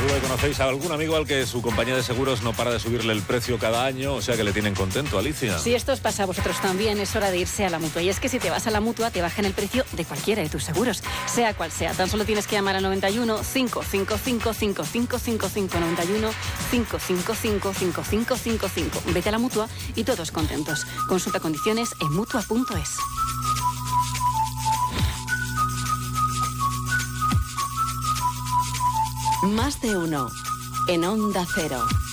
Seguro que conocéis a algún amigo al que su compañía de seguros no para de subirle el precio cada año, o sea que le tienen contento, Alicia. Si esto os pasa a vosotros también, es hora de irse a la Mutua. Y es que si te vas a la Mutua, te bajan el precio de cualquiera de tus seguros, sea cual sea. Tan solo tienes que llamar al 91 555 5555 91 555 5555. Vete a la Mutua y todos contentos. Consulta condiciones en mutua.es. Más de uno en Onda Cero.